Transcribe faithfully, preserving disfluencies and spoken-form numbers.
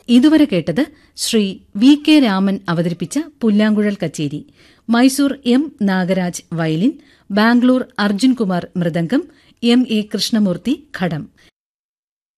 ഇതുവരെ കേട്ടത് Shri V K Raman അവതരിപ്പിച്ച പുല്ലാങ്കുഴൽ കച്ചേരി. Mysore M Nagaraj violin, Bangalore Arjun Kumar mridangam, M A Krishnamurthy ghatam.